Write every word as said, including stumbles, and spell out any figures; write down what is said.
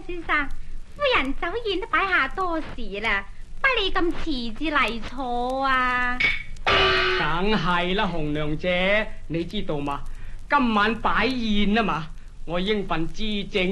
先生，夫人酒宴都擺下多時啦，不你咁遲至嚟坐啊？ 梗係啦，紅娘姐，你知道嘛？今晚擺宴啊嘛，我應份至整